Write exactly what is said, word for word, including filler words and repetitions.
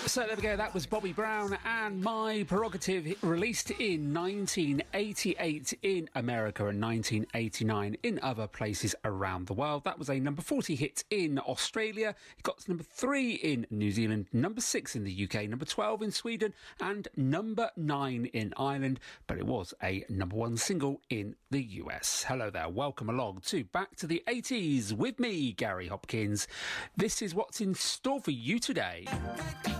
So there we go, that was Bobby Brown and My Prerogative, released in nineteen eighty-eight in America and nineteen eighty-nine in other places around the world. That was a number forty hit in Australia. It got to number three in New Zealand, number six in the U K, number twelve in Sweden and number nine in Ireland. But it was a number one single in the U S. Hello there, welcome along to Back to the eighties with me, Gary Hopkins. This is what's in store for you today.